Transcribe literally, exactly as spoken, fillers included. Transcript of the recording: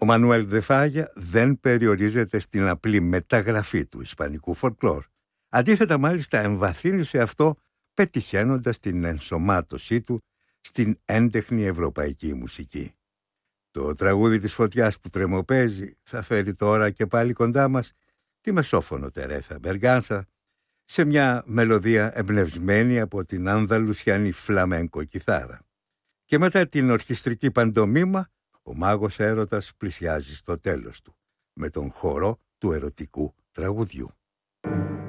Ο Μανουέλ Δε Φάγια δεν περιορίζεται στην απλή μεταγραφή του ισπανικού folklore. Αντίθετα, μάλιστα, εμβαθύνει σε αυτό, πετυχαίνοντας την ενσωμάτωσή του στην έντεχνη ευρωπαϊκή μουσική. Το τραγούδι της φωτιάς που τρεμοπαίζει θα φέρει τώρα και πάλι κοντά μας τη μεσόφωνο Τερέθα Μπεργάνσα σε μια μελωδία εμπνευσμένη από την ανδαλουσιανή φλαμέγκο κιθάρα. Και μετά την ορχιστρική παντομήμα, ο μάγος έρωτας πλησιάζει στο τέλος του με τον χορό του ερωτικού τραγουδιού.